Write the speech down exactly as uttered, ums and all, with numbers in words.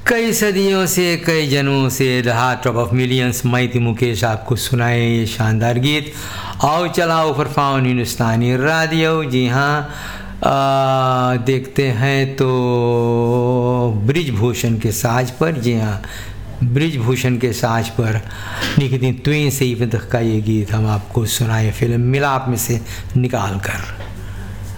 कई सदियों से, कई जन्मों से द हार्ट ऑफ मिलियंस, मैं थी मुकेश आपको सुनाए ये शानदार गीत। आओ चलाओ परफॉर्म हिंदुस्तानी रेडियो। जी हाँ, आ, देखते हैं तो ब्रिजभूषण के साज पर, जी हाँ ब्रिजभूषण के साज पर निकली तुई से ही का ये गीत हम आपको सुनाए फिल्म मिलाप में से निकाल कर।